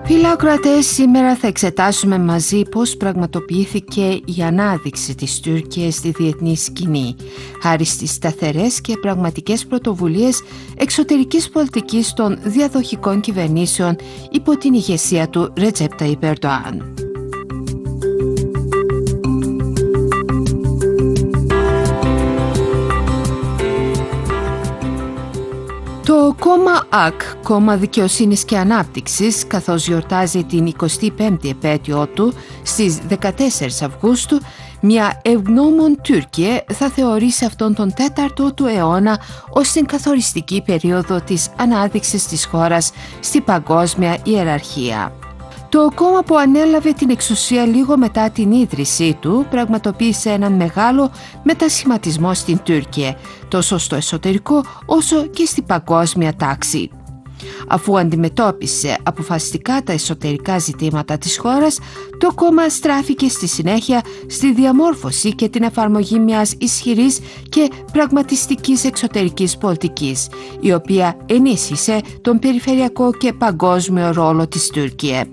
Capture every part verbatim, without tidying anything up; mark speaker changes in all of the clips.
Speaker 1: Φίλοι ακροατές, σήμερα θα εξετάσουμε μαζί πώς πραγματοποιήθηκε η ανάδειξη της Τουρκίας στη διεθνή σκηνή, χάρη στις σταθερές και πραγματικές πρωτοβουλίες εξωτερικής πολιτικής των διαδοχικών κυβερνήσεων υπό την ηγεσία του Ρετζέπ Ταϊπ Ερντοάν. Το κόμμα ΑΚ, Κόμμα Δικαιοσύνης και Ανάπτυξης, καθώς γιορτάζει την εικοστή πέμπτη επέτειό του στις δεκατέσσερις Αυγούστου, μια ευγνώμων Τούρκια θα θεωρήσει αυτόν τον τέταρτο του αιώνα ως την καθοριστική περίοδο της ανάδειξης της χώρας στη παγκόσμια ιεραρχία. Το κόμμα που ανέλαβε την εξουσία λίγο μετά την ίδρυσή του πραγματοποίησε έναν μεγάλο μετασχηματισμό στην Τουρκία, τόσο στο εσωτερικό όσο και στην παγκόσμια τάξη. Αφού αντιμετώπισε αποφασιστικά τα εσωτερικά ζητήματα της χώρας, το κόμμα στράφηκε στη συνέχεια στη διαμόρφωση και την εφαρμογή μιας ισχυρής και πραγματιστικής εξωτερικής πολιτικής, η οποία ενίσχυσε τον περιφερειακό και παγκόσμιο ρόλο της Τουρκία.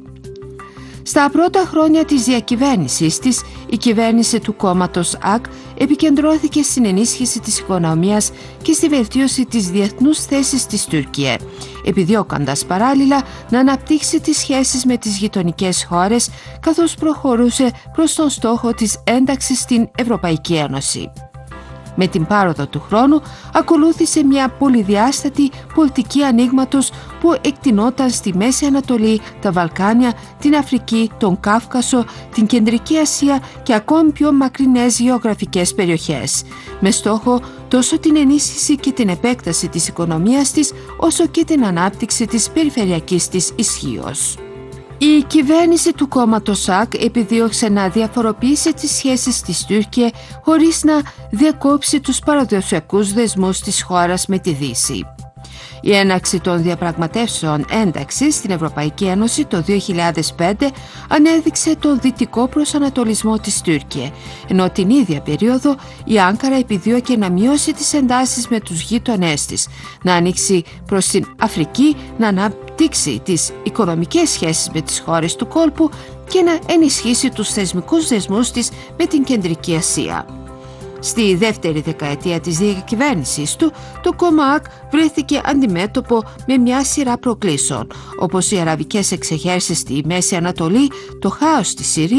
Speaker 1: Στα πρώτα χρόνια της διακυβέρνησης της, η κυβέρνηση του κόμματος ΑΚ επικεντρώθηκε στην ενίσχυση της οικονομίας και στη βελτίωση της διεθνούς θέσης της Τουρκία, επιδιώκοντας παράλληλα να αναπτύξει τις σχέσεις με τις γειτονικές χώρες, καθώς προχωρούσε προς τον στόχο της ένταξης στην Ευρωπαϊκή Ένωση. Με την πάροδο του χρόνου ακολούθησε μια πολυδιάστατη πολιτική ανοίγματος που εκτινόταν στη Μέση Ανατολή, τα Βαλκάνια, την Αφρική, τον Κάφκασο, την Κεντρική Ασία και ακόμη πιο μακρινές γεωγραφικές περιοχές, με στόχο τόσο την ενίσχυση και την επέκταση της οικονομίας της, όσο και την ανάπτυξη της περιφερειακής της ισχύως. Η κυβέρνηση του κόμματος ΑΚ επιδίωξε να διαφοροποιήσει τις σχέσεις της Τουρκία χωρίς να διακόψει τους παραδοσιακούς δεσμούς της χώρας με τη Δύση. Η έναρξη των διαπραγματεύσεων ένταξης στην Ευρωπαϊκή Ένωση το δύο χιλιάδες πέντε ανέδειξε τον δυτικό προσανατολισμό της Τουρκία, ενώ την ίδια περίοδο η Άνκαρα επιδίωκε να μειώσει τις εντάσεις με τους γείτονές της, να ανοίξει προς την Αφρική, να αναπτύξει τις οικονομικές σχέσεις με τις χώρες του κόλπου και να ενισχύσει τους θεσμικούς δεσμούς της με την Κεντρική Ασία. Στη δεύτερη δεκαετία της διακυβέρνησης του, το κόμμα ΑΚ βρέθηκε αντιμέτωπο με μια σειρά προκλήσεων, όπως οι αραβικές εξεγέρσεις στη Μέση Ανατολή, το χάος στη Συρία